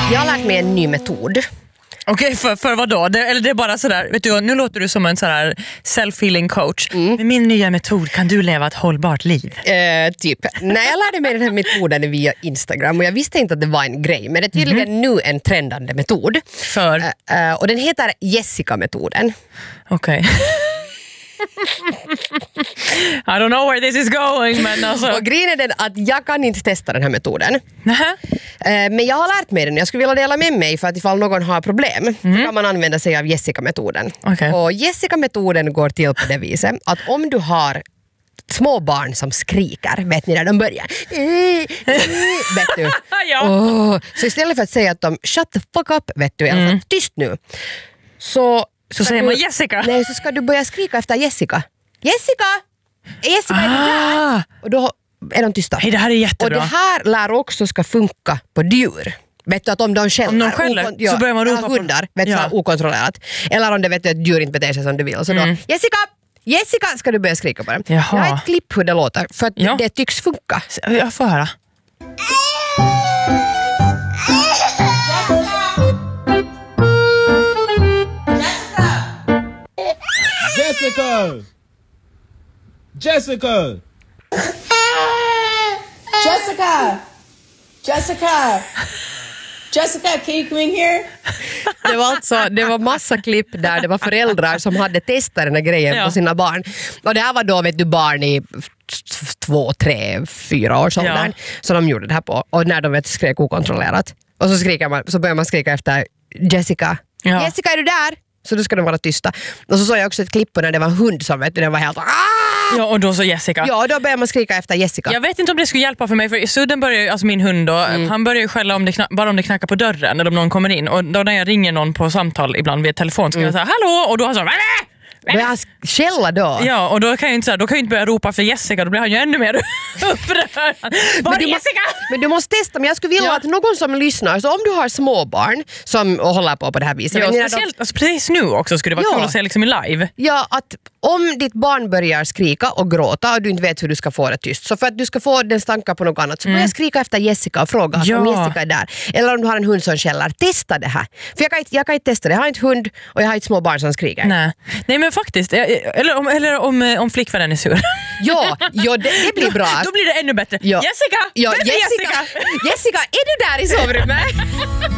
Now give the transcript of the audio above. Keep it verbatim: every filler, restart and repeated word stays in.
Jag har lärt mig en ny metod. Okej, okay, för, för vad då? Det, eller det är bara sådär, vet du, nu låter du som en sån här self-healing coach. Mm. Med min nya metod kan du leva ett hållbart liv. Uh, typ. När jag lärde mig den här metoden via Instagram, och jag visste inte att det var en grej, men det är tydligen mm. nu en trendande metod. För? Uh, uh, och den heter Jessica-metoden. Okej. Okay. I don't know where this is going, men alltså... Och grejen är den att jag kan inte testa den här metoden. Nähä. Men jag har lärt mig den. Jag skulle vilja dela med mig för att ifall någon har problem mm. så kan man använda sig av Jessica-metoden. Okay. Och Jessica-metoden går till på det viset att om du har små barn som skriker, vet ni när de börjar vet du ja. oh, så istället för att säga att de shut the fuck up, vet du, mm. alltså, tyst nu, så Så säger du, man Jessica. Nej, så ska du börja skrika efter Jessica. Jessica! Jessica är ah. där! Och då är de tysta. Hej, det här är jättebra. Och det här lär också ska funka på djur. Vet du att om de skäller, om de skäller okon- ja, så börjar man ropa på hundar, vet ja. så okontrollerat. Eller om det vet du att djur inte beter sig som du vill. Så då, mm. Jessica! Jessica ska du börja skrika på dem. Jaha. Jag har ett klipp hur det låter. För att ja. det tycks funka. Jag får höra. Jessica! Jessica! Jessica! Jessica! Jessica, can you come in here? Det var alltså, det var massa klipp där det var föräldrar som hade testat den här grejen ja. på sina barn. Och det här var då, vet du, barn i två, tre, fyra år sådär. Ja. Så de gjorde det här på. Och när de vet, skrek okontrollerat. Och så, skriker man, så börjar man skrika efter Jessica. Ja. Jessica, är du där? Så då ska de vara tysta. Och så såg jag också ett klipp på när det var en hund som, vet du, den var helt... Ja, och då så Jessica. Ja, då börjar man skrika efter Jessica. Jag vet inte om det skulle hjälpa för mig, för Sudden börjar ju, alltså min hund då, mm. han börjar ju skälla om det kna- bara om det knackar på dörren eller om någon kommer in. Och då när jag ringer någon på samtal ibland via telefon så kan mm. jag säga hallå, och då har han så börjar han skälla då? Ja, och då kan jag inte säga, då kan jag inte börja ropa för Jessica, då blir han ju ännu mer upprörd. Var är Jessica? Men du måste testa, men jag skulle vilja ja. att någon som lyssnar, så om du har små barn som håller på på det här viset. Ja, speciellt, de... alltså, precis nu också skulle det vara ja. kul att se liksom i live. Ja, att om ditt barn börjar skrika och gråta och du inte vet hur du ska få det tyst, så för att du ska få den stanka på något annat, så börja mm. skrika efter Jessica och fråga ja. om Jessica är där. Eller om du har en hund som skäller, testa det här. För jag kan inte, jag kan inte testa det, jag har inte hund och jag har inte små barn som skriker. Nej, Nej men faktiskt, eller om, eller om, om flickvännen är sur. Ja, ja det, det blir bra. Då blir det ännu bättre. Ja. Jessica! Ja, Jessica! Jessica! Jessica, är du där i sovrummet?